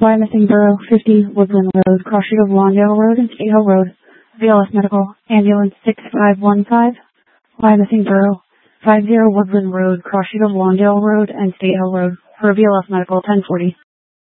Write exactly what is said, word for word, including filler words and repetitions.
Wyomissing Borough, fifteen Woodland Road, cross street of Lawndale Road and State Hill Road. V L S Medical, ambulance six five one five. Wyomissing Borough, fifty Woodland Road, cross street of Lawndale Road and State Hill Road. For V L S Medical, ten forty.